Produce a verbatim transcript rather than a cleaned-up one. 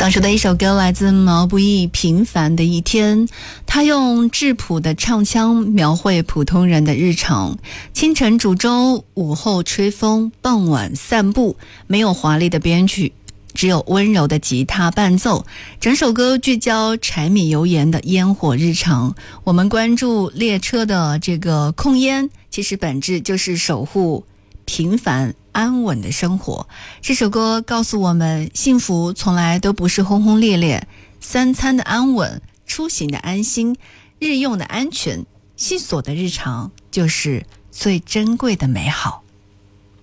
刚说的一首歌来自毛不易《平凡的一天》，他用质朴的唱腔描绘普通人的日常，清晨煮粥，午后吹风，傍晚散步，没有华丽的编曲，只有温柔的吉他伴奏，整首歌聚焦柴米油盐的烟火日常。我们关注列车的这个控烟，其实本质就是守护平凡安稳的生活。这首歌告诉我们，幸福从来都不是轰轰烈烈，三餐的安稳，出行的安心，日用的安全，细琐的日常就是最珍贵的美好。